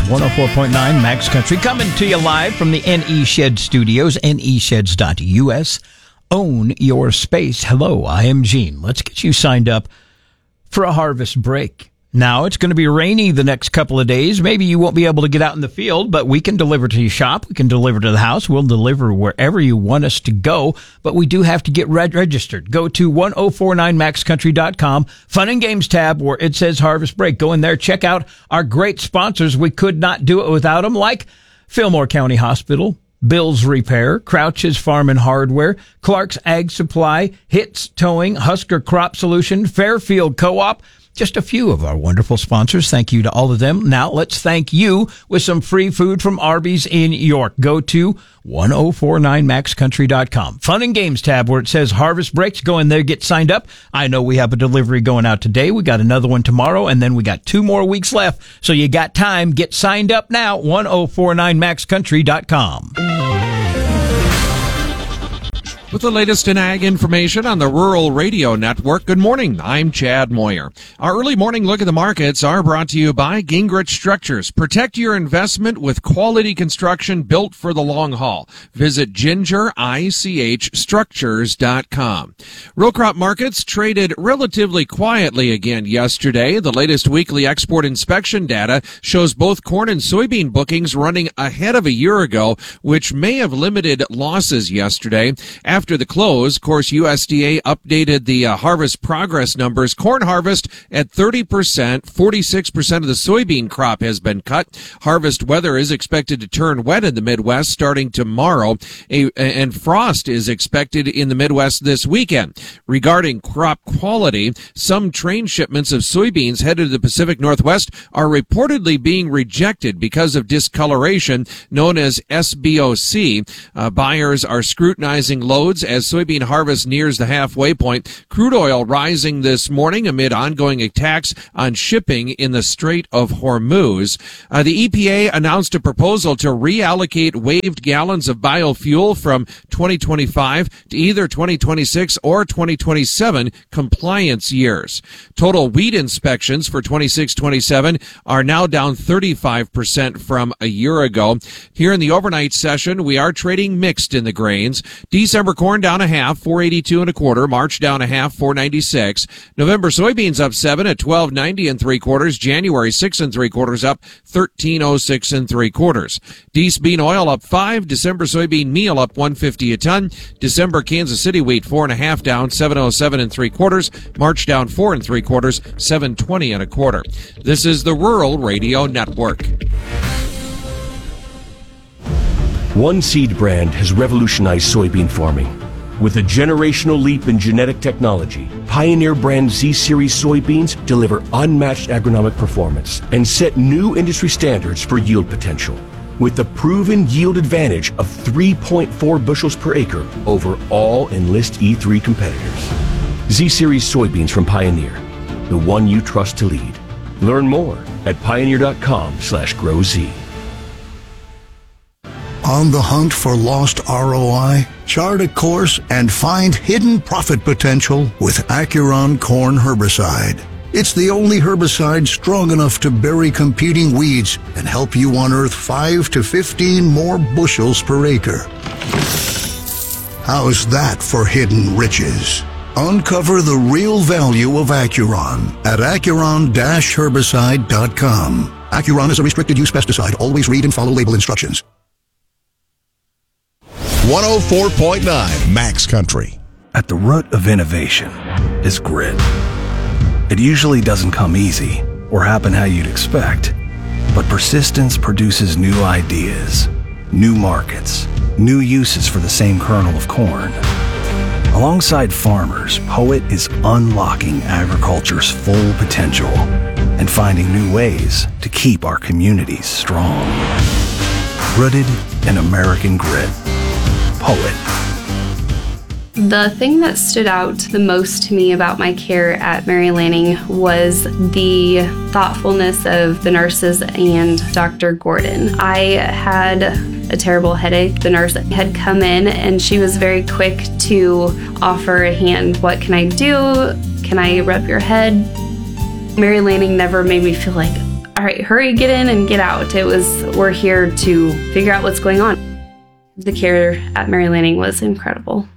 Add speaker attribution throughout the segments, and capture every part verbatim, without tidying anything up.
Speaker 1: one oh four point nine Max Country, coming to you live from the N E Shed Studios, N E sheds dot U S. Own your space. Hello, I am Gene. Let's get you signed up for a harvest break. Now, it's going to be rainy the next couple of days. Maybe you won't be able to get out in the field, but we can deliver to your shop. We can deliver to the house. We'll deliver wherever you want us to go, but we do have to get reg- registered. Go to ten forty-nine max country dot com, Fun and Games tab where it says Harvest Break. Go in there, check out our great sponsors. We could not do it without them, like Fillmore County Hospital, Bill's Repair, Crouch's Farm and Hardware, Clark's Ag Supply, Hits Towing, Husker Crop Solution, Fairfield Co-op. Just a few of our wonderful sponsors. Thank you to all of them. Now let's thank you with some free food from Arby's in York. Go to ten forty-nine max country dot com. Fun and Games tab where it says Harvest Breaks. Go in there, get signed up. I know we have a delivery going out today. We got another one tomorrow, and then we got two more weeks left. So you got time. Get signed up now. ten forty-nine max country dot com.
Speaker 2: With the latest in ag information on the Rural Radio Network, good morning. I'm Chad Moyer. Our early morning look at the markets are brought to you by Gingrich Structures. Protect your investment with quality construction built for the long haul. Visit ginger ich structures dot com. Row crop markets traded relatively quietly again yesterday. The latest weekly export inspection data shows both corn and soybean bookings running ahead of a year ago, which may have limited losses yesterday. After After the close, of course, U S D A updated the uh, harvest progress numbers. Corn harvest at thirty percent, forty-six percent of the soybean crop has been cut. Harvest weather is expected to turn wet in the Midwest starting tomorrow, a, and frost is expected in the Midwest this weekend. Regarding crop quality, some train shipments of soybeans headed to the Pacific Northwest are reportedly being rejected because of discoloration, known as S B O C. Uh, buyers are scrutinizing loads as soybean harvest nears the halfway point. Crude oil rising this morning amid ongoing attacks on shipping in the Strait of Hormuz. Uh, the E P A announced a proposal to reallocate waived gallons of biofuel from twenty twenty-five to either twenty twenty-six or twenty twenty-seven compliance years. Total wheat inspections for twenty-six twenty-seven are now down thirty-five percent from a year ago. Here in the overnight session, we are trading mixed in the grains. December corn down a half, four eighty-two and a quarter. March down a half, four ninety-six. November soybeans up seven at twelve ninety and three quarters. January six and three quarters up thirteen oh six and three quarters. Dees bean oil up five. December soybean meal up one fifty a ton. December Kansas City wheat four and a half down, seven oh seven and three quarters. March down four and three quarters, seven twenty and a quarter. This is the Rural Radio Network.
Speaker 3: One seed brand has revolutionized soybean farming. With a generational leap in genetic technology, Pioneer brand Z-Series soybeans deliver unmatched agronomic performance and set new industry standards for yield potential. With the proven yield advantage of three point four bushels per acre over all Enlist E three competitors. Z-Series soybeans from Pioneer, the one you trust to lead. Learn more at pioneer.com slash grow Z.
Speaker 4: On the hunt for lost R O I? Chart a course and find hidden profit potential with Acuron Corn Herbicide. It's the only herbicide strong enough to bury competing weeds and help you unearth five to fifteen more bushels per acre. How's that for hidden riches? Uncover the real value of Acuron at acuron dash herbicide dot com. Acuron is a restricted use pesticide. Always read and follow label instructions.
Speaker 5: one oh four point nine Max Country.
Speaker 6: At the root of innovation is grit. It usually doesn't come easy or happen how you'd expect, but persistence produces new ideas, new markets, new uses for the same kernel of corn. Alongside farmers, Poet is unlocking agriculture's full potential and finding new ways to keep our communities strong. Rooted in American grit. Poet.
Speaker 7: The thing that stood out the most to me about my care at Mary Lanning was the thoughtfulness of the nurses and Doctor Gordon. I had a terrible headache. The nurse had come in and she was very quick to offer a hand. What can I do? Can I rub your head? Mary Lanning never made me feel like all right, hurry, get in and get out. It was, we're here to figure out what's going on. The care at Mary Lanning was incredible.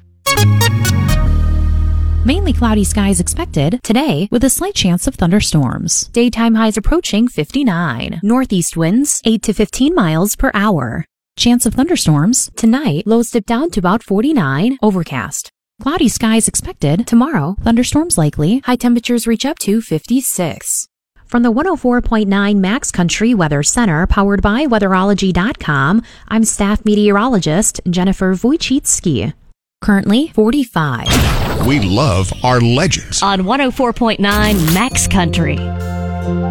Speaker 8: Mainly cloudy skies expected today with a slight chance of thunderstorms. Daytime highs approaching fifty-nine. Northeast winds eight to fifteen miles per hour. Chance of thunderstorms tonight, lows dip down to about forty-nine, overcast. Cloudy skies expected tomorrow, thunderstorms likely, high temperatures reach up to fifty-six. From the one oh four point nine Max Country Weather Center, powered by weatherology dot com, I'm staff meteorologist Jennifer Wojcicki. Currently forty-five.
Speaker 5: We love our legends.
Speaker 9: On one oh four point nine Max Country.